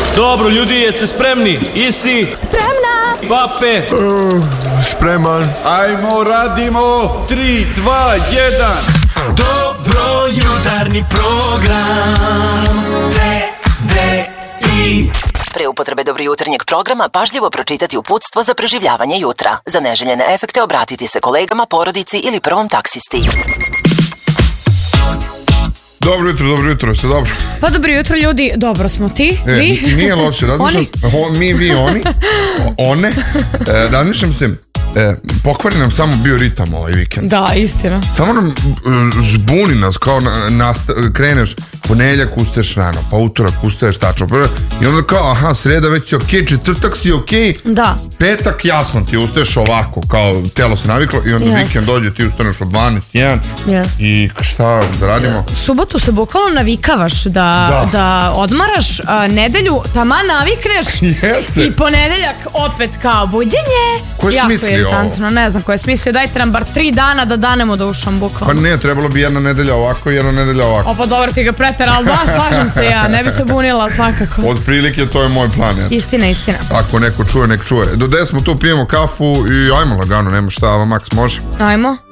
Dobro, ljudi, jeste spremni? Isi? Spremna! Pape? Spreman. Ajmo, radimo! 3, 2, 1. Dobro jutarnji program TDI. Pre upotrebe dobro jutarnjeg programa pažljivo pročitati uputstvo za preživljavanje jutra. Za neželjene efekte obratiti se kolegama, porodici ili prvom taksisti. Dobro jutro, sve dobro? Pa dobro jutro ljudi, dobro smo ti, vi? Nije loše, razmišljam, mi, vi, oni, one, razmišljam se, pokvari nam samo bioritam ovaj vikend. Da, istina. Samo nam zbuni nas, kao kreneš ponedjeljak, ustaješ rano, pa utorak ustaješ tačno, i onda kao, aha, sreda već je okej, četvrtak si okej, da. Petak jasno ti ustaješ ovako, kao telo se naviklo, i onda vikend dođe, ti ustaneš od 12, 1, i šta da radimo? Subotu se bukvalno navikavaš da odmaraš, nedelju taman navikneš i ponedeljak opet kao buđenje. Ko je smislio ovo? Ne znam ko je smislio, dajte nam bar 3 dana da danemo dušom bukvalno. Pa ne, trebalo bi jedna nedelja ovako i jedna nedelja ovako. O pa dobro, ti ga pretera, ali da, slažem se ja, ne bi se bunila svakako. Od prilike to je moj plan. Istina. Ako neko čuje, nek čuje. Do 10 smo tu, pijemo kafu i ajmo lagano, nema šta, Ava Max može. Ajmo.